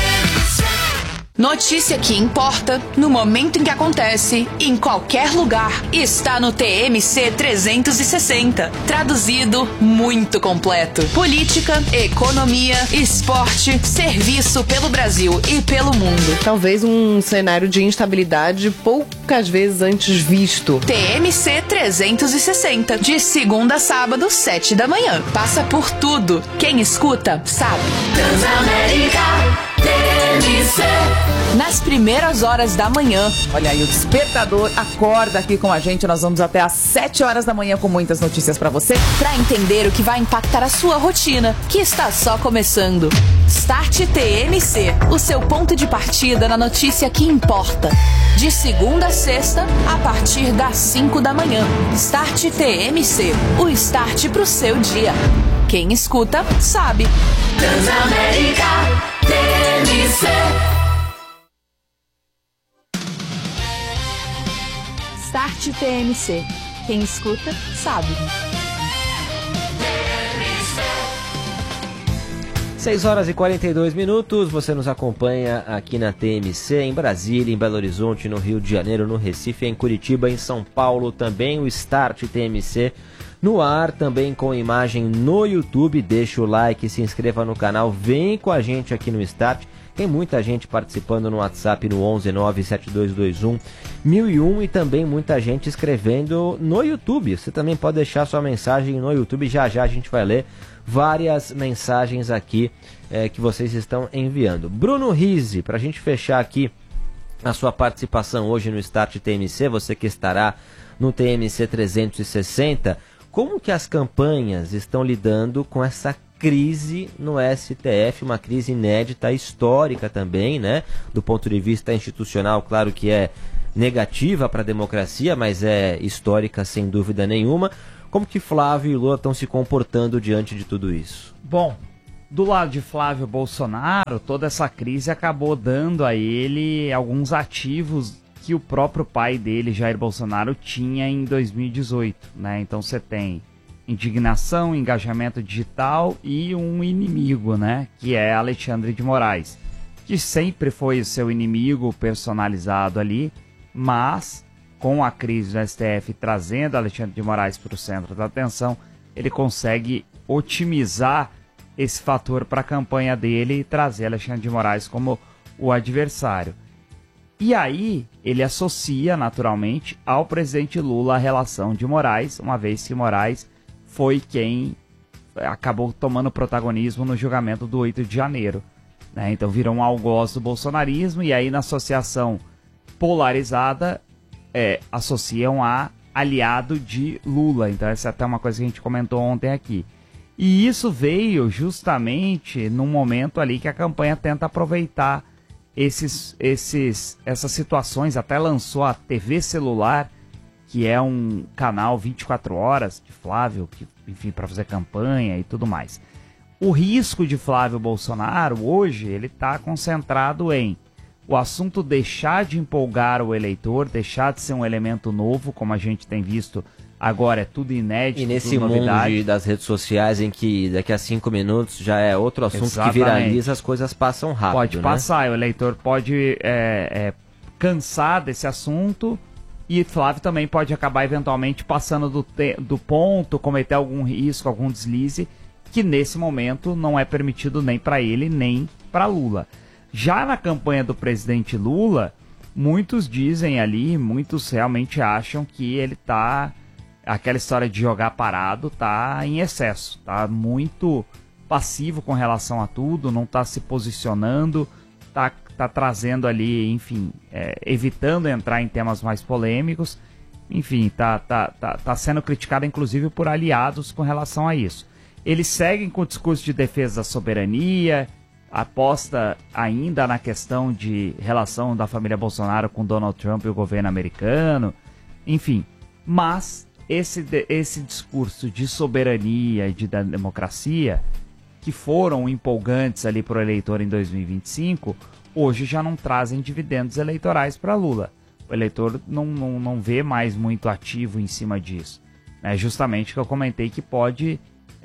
Notícia que importa, no momento em que acontece, em qualquer lugar, está no TMC 360. Traduzido, muito completo. Política, economia, esporte, serviço pelo Brasil e pelo mundo. Talvez um cenário de instabilidade poucas vezes antes visto. TMC 360, de segunda a sábado, 7h. Passa por tudo. Quem escuta, sabe. Transamérica, TMC. Nas primeiras horas da manhã. Olha aí, o despertador acorda aqui com a gente. Nós vamos até às 7h com muitas notícias pra você. Pra entender o que vai impactar a sua rotina, que está só começando. Start TMC, o seu ponto de partida na notícia que importa. De segunda a sexta, a partir das 5h. Start TMC, o start pro seu dia. Quem escuta, sabe. Transamérica, TMC. Start TMC. Quem escuta, sabe. 6h42, você nos acompanha aqui na TMC, em Brasília, em Belo Horizonte, no Rio de Janeiro, no Recife, em Curitiba, em São Paulo, também o Start TMC no ar, também com imagem no YouTube. Deixa o like, se inscreva no canal, vem com a gente aqui no Start. Tem muita gente participando no WhatsApp no 11972211001 e também muita gente escrevendo no YouTube. Você também pode deixar sua mensagem no YouTube, já a gente vai ler várias mensagens aqui que vocês estão enviando. Bruno Rizzi, para a gente fechar aqui a sua participação hoje no Start TMC, você que estará no TMC 360, como que as campanhas estão lidando com essa crise no STF, uma crise inédita, histórica também, né? Do ponto de vista institucional, claro que é negativa para a democracia, mas é histórica sem dúvida nenhuma. Como que Flávio e Lula estão se comportando diante de tudo isso? Bom, do lado de Flávio Bolsonaro, toda essa crise acabou dando a ele alguns ativos que o próprio pai dele, Jair Bolsonaro, tinha em 2018, né? Então você tem indignação, engajamento digital e um inimigo, né? Que é Alexandre de Moraes, que sempre foi o seu inimigo personalizado ali, mas com a crise do STF trazendo Alexandre de Moraes para o centro da atenção, ele consegue otimizar esse fator para a campanha dele e trazer Alexandre de Moraes como o adversário. E aí ele associa naturalmente ao presidente Lula a relação de Moraes, uma vez que Moraes foi quem acabou tomando protagonismo no julgamento do 8 de janeiro. Né? Então virou um algoz do bolsonarismo, e aí na associação polarizada associam a aliado de Lula. Então essa é até uma coisa que a gente comentou ontem aqui. E isso veio justamente num momento ali que a campanha tenta aproveitar essas situações. Até lançou a TV celular, que é um canal 24 horas de Flávio, que, enfim, para fazer campanha e tudo mais. O risco de Flávio Bolsonaro hoje, ele está concentrado em o assunto deixar de empolgar o eleitor, deixar de ser um elemento novo, como a gente tem visto agora, é tudo inédito. E nesse mundo das redes sociais, em que daqui a 5 minutos já é outro assunto. Exatamente. Que viraliza, as coisas passam rápido. Pode passar, o eleitor pode cansar desse assunto, e Flávio também pode acabar eventualmente passando do ponto, cometer algum risco, algum deslize, que nesse momento não é permitido nem para ele, nem para Lula. Já na campanha do presidente Lula, muitos dizem ali, muitos realmente acham que ele tá... Aquela história de jogar parado tá em excesso, tá muito passivo com relação a tudo, não tá se posicionando, tá trazendo ali, enfim, evitando entrar em temas mais polêmicos, enfim, tá sendo criticado inclusive por aliados com relação a isso. Eles seguem com o discurso de defesa da soberania, aposta ainda na questão de relação da família Bolsonaro com Donald Trump e o governo americano, enfim, mas esse discurso de soberania e de democracia, que foram empolgantes ali para o eleitor em 2025, hoje já não trazem dividendos eleitorais para Lula. O eleitor não vê mais muito ativo em cima disso. É justamente que eu comentei que pode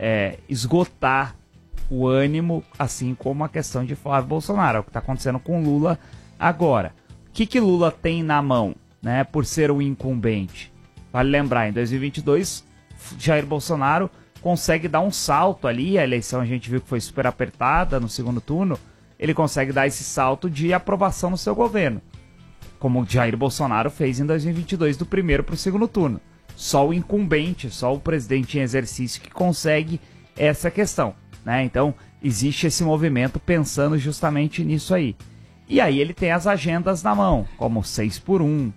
esgotar o ânimo, assim como a questão de Flávio Bolsonaro, é o que está acontecendo com Lula agora. O que Lula tem na mão, né, por ser o incumbente? Vale lembrar, em 2022, Jair Bolsonaro consegue dar um salto ali, a eleição a gente viu que foi super apertada no segundo turno, ele consegue dar esse salto de aprovação no seu governo, como Jair Bolsonaro fez em 2022, do primeiro para o segundo turno. Só o incumbente, só o presidente em exercício que consegue essa questão, né? Então, existe esse movimento pensando justamente nisso aí. E aí ele tem as agendas na mão, como 6x1,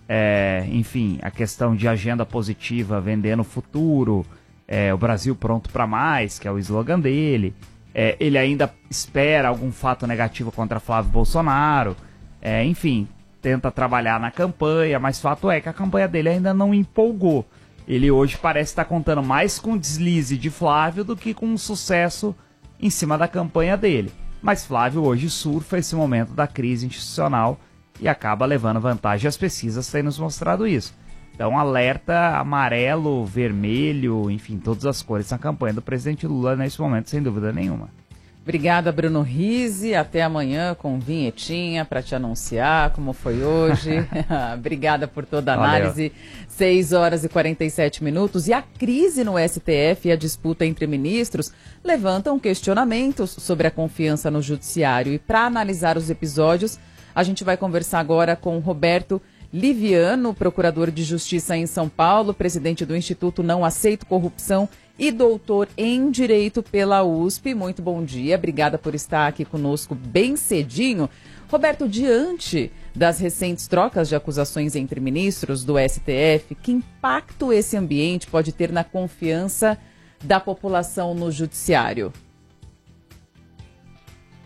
enfim, a questão de agenda positiva, vendendo o futuro, o Brasil pronto para mais, que é o slogan dele. Ele ainda espera algum fato negativo contra Flávio Bolsonaro, enfim, tenta trabalhar na campanha, mas fato é que a campanha dele ainda não empolgou. Ele hoje parece estar contando mais com o deslize de Flávio do que com um sucesso em cima da campanha dele. Mas Flávio hoje surfa esse momento da crise institucional e acaba levando vantagem. As pesquisas têm nos mostrado isso. Então, alerta amarelo, vermelho, enfim, todas as cores na campanha do presidente Lula nesse momento, sem dúvida nenhuma. Obrigada, Bruno Rizzi. Até amanhã com vinhetinha para te anunciar como foi hoje. Obrigada por toda a análise. 6 horas e 47 minutos. E a crise no STF e a disputa entre ministros levantam questionamentos sobre a confiança no judiciário. E para analisar os episódios, a gente vai conversar agora com Roberto Liviano, procurador de Justiça em São Paulo, presidente do Instituto Não Aceito Corrupção e doutor em Direito pela USP. Muito bom dia, obrigada por estar aqui conosco bem cedinho. Roberto, diante das recentes trocas de acusações entre ministros do STF, que impacto esse ambiente pode ter na confiança da população no judiciário?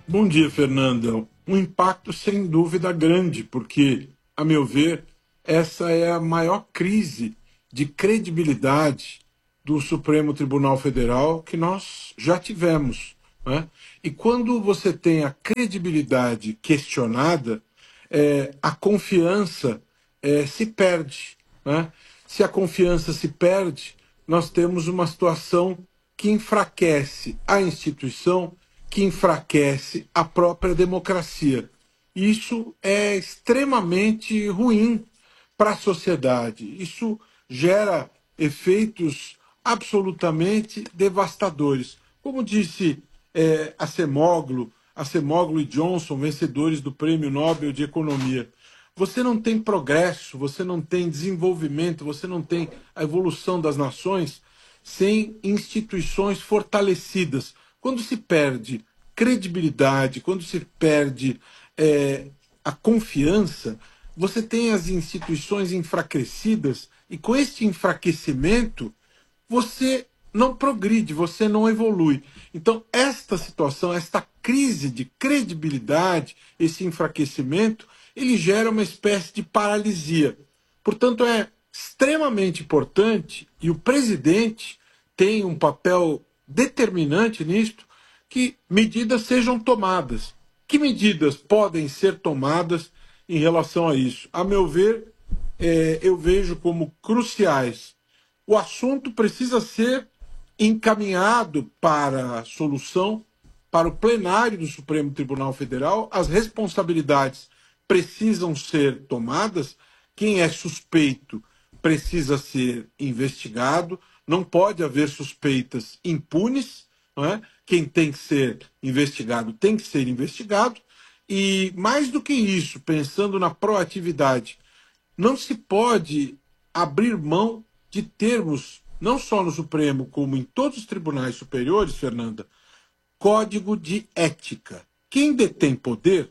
Bom dia, Fernanda. Um impacto sem dúvida grande, porque, a meu ver, essa é a maior crise de credibilidade do Supremo Tribunal Federal que nós já tivemos, né? E quando você tem a credibilidade questionada, a confiança se perde, né? Se a confiança se perde, nós temos uma situação que enfraquece a instituição, que enfraquece a própria democracia. Isso é extremamente ruim para a sociedade. Isso gera efeitos absolutamente devastadores. Como disse Acemoglu e Johnson, vencedores do Prêmio Nobel de Economia, você não tem progresso, você não tem desenvolvimento, você não tem a evolução das nações sem instituições fortalecidas. Quando se perde credibilidade, quando se perde a confiança, você tem as instituições enfraquecidas e com este enfraquecimento você não progride, você não evolui. Então esta situação, esta crise de credibilidade, esse enfraquecimento, ele gera uma espécie de paralisia. Portanto, é extremamente importante, e o presidente tem um papel determinante nisto, que medidas sejam tomadas. Que medidas podem ser tomadas em relação a isso? A meu ver, eu vejo como cruciais. O assunto precisa ser encaminhado para a solução, para o plenário do Supremo Tribunal Federal. As responsabilidades precisam ser tomadas. Quem é suspeito precisa ser investigado. Não pode haver suspeitas impunes, não é? Quem tem que ser investigado tem que ser investigado. E, mais do que isso, pensando na proatividade, não se pode abrir mão de termos, não só no Supremo, como em todos os tribunais superiores, Fernanda, código de ética. Quem detém poder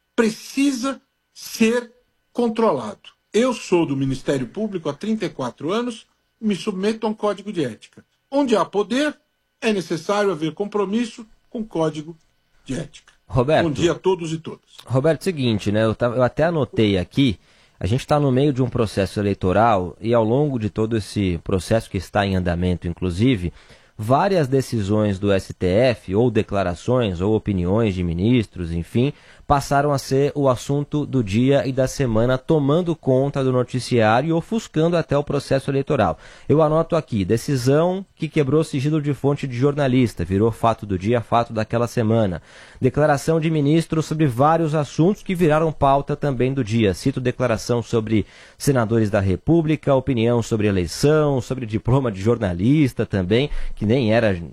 precisa ser controlado. Eu sou do Ministério Público há 34 anos, me submeto a um código de ética. Onde há poder, é necessário haver compromisso com o código de ética. Roberto, bom dia a todos e todas. Roberto, seguinte, né? Eu até anotei aqui, a gente está no meio de um processo eleitoral e ao longo de todo esse processo que está em andamento, inclusive, várias decisões do STF, ou declarações, ou opiniões de ministros, enfim, passaram a ser o assunto do dia e da semana, tomando conta do noticiário e ofuscando até o processo eleitoral. Eu anoto aqui, decisão que quebrou sigilo de fonte de jornalista, virou fato do dia, fato daquela semana. Declaração de ministros sobre vários assuntos que viraram pauta também do dia. Cito declaração sobre senadores da República, opinião sobre eleição, sobre diploma de jornalista também, que nem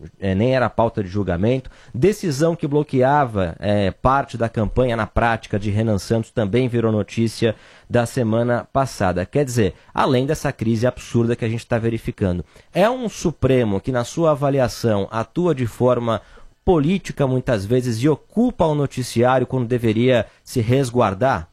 era pauta de julgamento. Decisão que bloqueava parte da campanha na prática de Renan Santos também virou notícia da semana passada. Quer dizer, além dessa crise absurda que a gente está verificando, é um Supremo que, na sua avaliação, atua de forma política muitas vezes e ocupa o noticiário quando deveria se resguardar?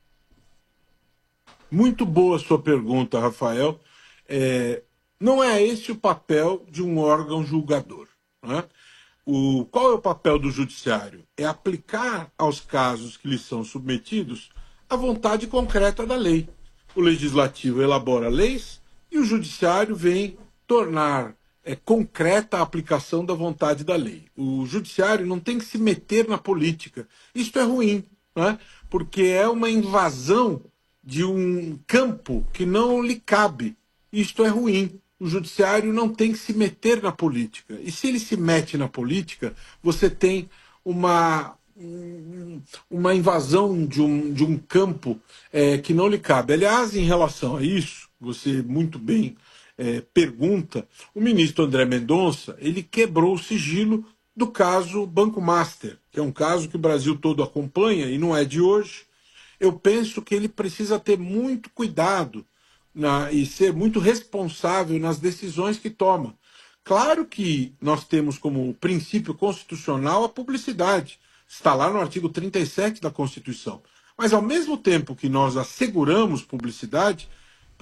Muito boa a sua pergunta, Rafael. Não é esse o papel de um órgão julgador, não é? Qual é o papel do judiciário? É aplicar aos casos que lhes são submetidos a vontade concreta da lei. O legislativo elabora leis e o judiciário vem tornar concreta a aplicação da vontade da lei. O judiciário não tem que se meter na política. Isso é ruim, né? Porque é uma invasão de um campo que não lhe cabe. Isto é ruim. O judiciário não tem que se meter na política. E se ele se mete na política, você tem uma invasão de um campo que não lhe cabe. Aliás, em relação a isso, você muito bem pergunta, o ministro André Mendonça, ele quebrou o sigilo do caso Banco Master, que é um caso que o Brasil todo acompanha e não é de hoje. Eu penso que ele precisa ter muito cuidado e ser muito responsável nas decisões que toma. Claro que nós temos como princípio constitucional a publicidade. Está lá no artigo 37 da Constituição. Mas, ao mesmo tempo que nós asseguramos publicidade,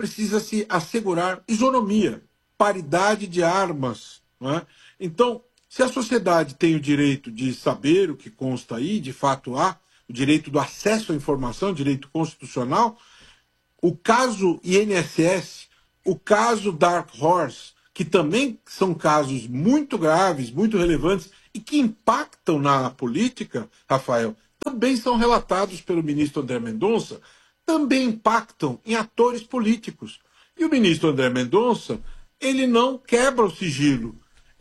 precisa-se assegurar isonomia, paridade de armas. Não é? Então, Se a sociedade tem o direito de saber o que consta aí, de fato há, o direito do acesso à informação, direito constitucional, o caso INSS, o caso Dark Horse, que também são casos muito graves, muito relevantes e que impactam na política, Rafael, também são relatados pelo ministro André Mendonça, também impactam em atores políticos. E o ministro André Mendonça, ele não quebra o sigilo.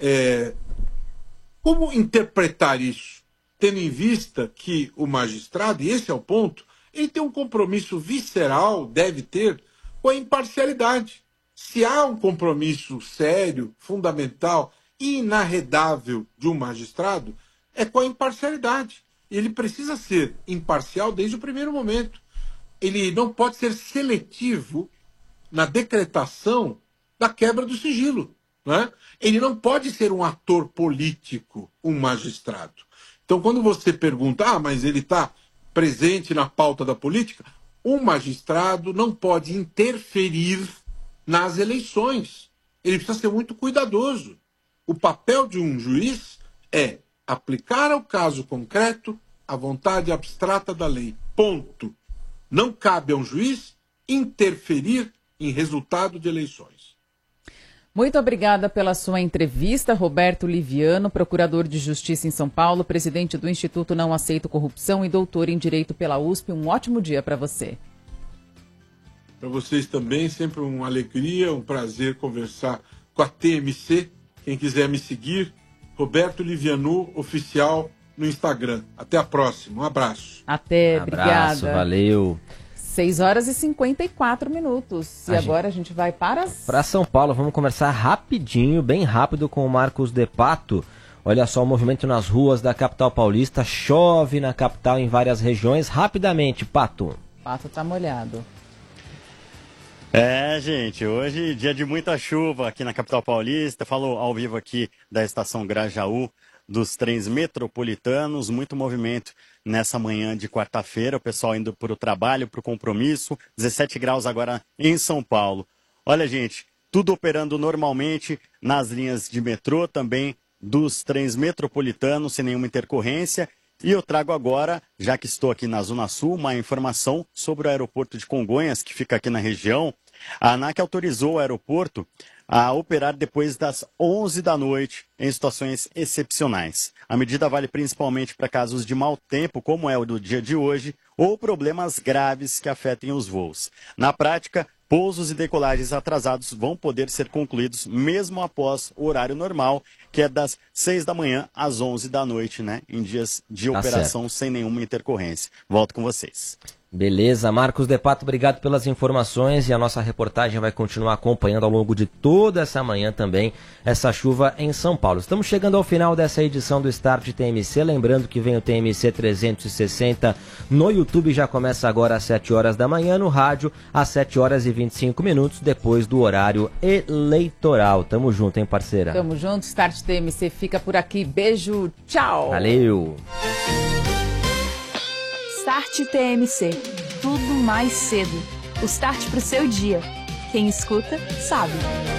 Como interpretar isso? Tendo em vista que o magistrado, e esse é o ponto, ele tem um compromisso visceral, deve ter, com a imparcialidade. Se há um compromisso sério, fundamental e inarredável de um magistrado, é com a imparcialidade. Ele precisa ser imparcial desde o primeiro momento. Ele não pode ser seletivo na decretação da quebra do sigilo. Né? Ele não pode ser um ator político, um magistrado. Então, quando você pergunta, mas ele está presente na pauta da política, um magistrado não pode interferir nas eleições. Ele precisa ser muito cuidadoso. O papel de um juiz é aplicar ao caso concreto a vontade abstrata da lei. Ponto. Não cabe a um juiz interferir em resultado de eleições. Muito obrigada pela sua entrevista, Roberto Liviano, procurador de Justiça em São Paulo, presidente do Instituto Não Aceito Corrupção e doutor em Direito pela USP. Um ótimo dia para você. Para vocês também, sempre uma alegria, um prazer conversar com a TMC. Quem quiser me seguir, Roberto Liviano Oficial no Instagram. Até a próxima. Um abraço. Até, Abraço, obrigada. Valeu. 6 horas e 54 minutos. E agora a gente vai para São Paulo. Vamos conversar rapidinho, bem rápido, com o Marcos De Pato. Olha só o movimento nas ruas da capital paulista. Chove na capital em várias regiões. Rapidamente, Pato. Pato tá molhado. Gente, hoje dia de muita chuva aqui na capital paulista. Falo ao vivo aqui da estação Grajaú, dos trens metropolitanos, muito movimento nessa manhã de quarta-feira, o pessoal indo para o trabalho, para o compromisso, 17 graus agora em São Paulo. Olha, gente, tudo operando normalmente nas linhas de metrô, também dos trens metropolitanos, sem nenhuma intercorrência. E eu trago agora, já que estou aqui na Zona Sul, uma informação sobre o aeroporto de Congonhas, que fica aqui na região. A ANAC autorizou o aeroporto a operar depois das 11 da noite em situações excepcionais. A medida vale principalmente para casos de mau tempo, como é o do dia de hoje, ou problemas graves que afetem os voos. Na prática, pousos e decolagens atrasados vão poder ser concluídos mesmo após o horário normal, que é das 6 da manhã às 11 da noite, né? Em dias de operação sem nenhuma intercorrência. Volto com vocês. Beleza, Marcos De Pato, obrigado pelas informações e a nossa reportagem vai continuar acompanhando ao longo de toda essa manhã também essa chuva em São Paulo. Estamos chegando ao final dessa edição do Start TMC, lembrando que vem o TMC 360 no YouTube, já começa agora às 7 horas da manhã, no rádio às 7 horas e 25 minutos, depois do horário eleitoral. Tamo junto, hein, parceira? Tamo junto, Start TMC fica por aqui, beijo, tchau! Valeu! Start TMC. Tudo mais cedo. O start pro seu dia. Quem escuta, sabe.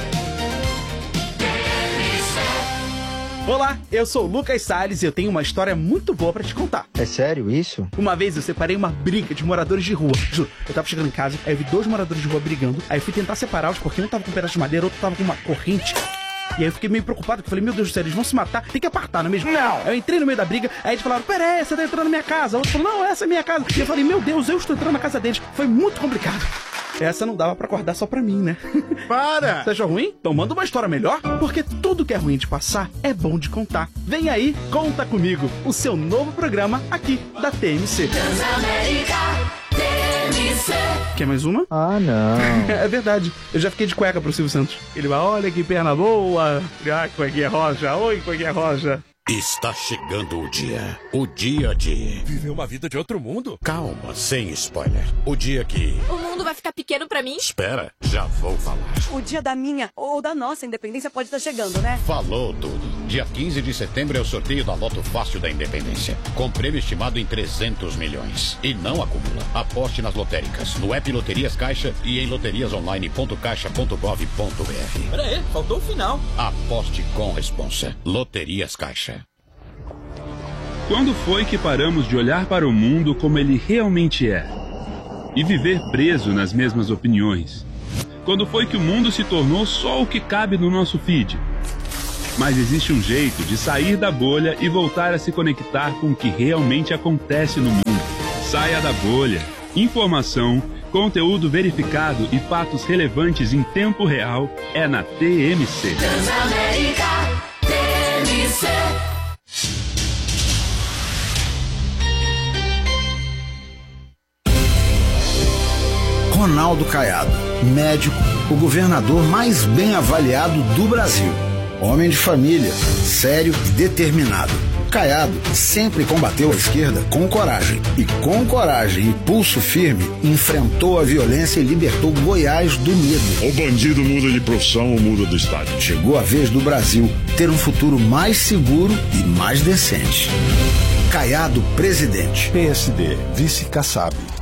Olá, eu sou o Lucas Salles e eu tenho uma história muito boa pra te contar. É sério isso? Uma vez eu separei uma briga de moradores de rua. Juro, eu tava chegando em casa, aí eu vi 2 moradores de rua brigando, aí eu fui tentar separá-los porque um tava com um pedaço de madeira, outro tava com uma corrente. E aí eu fiquei meio preocupado, porque eu falei, meu Deus do céu, eles vão se matar, tem que apartar, não é mesmo? Não! Aí eu entrei no meio da briga, aí eles falaram, pera aí, você tá entrando na minha casa. O outro falou, não, essa é minha casa. E eu falei, meu Deus, eu estou entrando na casa deles. Foi muito complicado. Essa não dava pra acordar só pra mim, né? Para! Você achou ruim? Então manda uma história melhor, porque tudo que é ruim de passar é bom de contar. Vem aí, Conta Comigo, o seu novo programa aqui da TMC. Quer mais uma? Ah, não. É verdade. Eu já fiquei de cueca pro Silvio Santos. Ele vai, olha que perna boa. Ah, cuequinha roja. Oi, cuequinha roja. Está chegando o dia de... Viver uma vida de outro mundo? Calma, sem spoiler. O dia que... O mundo vai ficar pequeno pra mim? Espera, já vou falar. O dia da minha ou da nossa independência pode estar chegando, né? Falou tudo. Dia 15 de setembro é o sorteio da Loto Fácil da Independência, com prêmio estimado em 300 milhões. E não acumula. Aposte nas lotéricas, no app Loterias Caixa e em loteriasonline.caixa.gov.br. Peraí, faltou o final. Aposte com responsa. Loterias Caixa. Quando foi que paramos de olhar para o mundo como ele realmente é? E viver preso nas mesmas opiniões? Quando foi que o mundo se tornou só o que cabe no nosso feed? Mas existe um jeito de sair da bolha e voltar a se conectar com o que realmente acontece no mundo. Saia da bolha. Informação, conteúdo verificado e fatos relevantes em tempo real é na TMC. Transamérica TMC. Ronaldo Caiado, médico, o governador mais bem avaliado do Brasil. Homem de família, sério e determinado. Caiado sempre combateu a esquerda com coragem. E com coragem e pulso firme, enfrentou a violência e libertou Goiás do medo. O bandido muda de profissão ou muda do estado. Chegou a vez do Brasil ter um futuro mais seguro e mais decente. Caiado presidente. PSD, vice Kassab.